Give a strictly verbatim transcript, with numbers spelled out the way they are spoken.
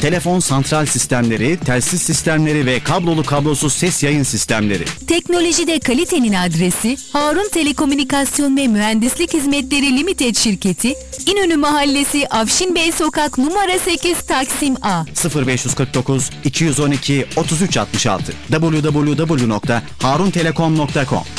telefon santral sistemleri, telsiz sistemleri ve kablolu kablosuz ses yayın sistemleri. Teknolojide kalitenin adresi Harun Telekomünikasyon ve Mühendislik Hizmetleri Limited şirketi, İnönü Mahallesi Afşin Bey Sokak numara sekiz Taksim A. sıfır beş kırk dokuz iki yüz on iki otuz üç altmış altı w w w nokta harun telekom nokta com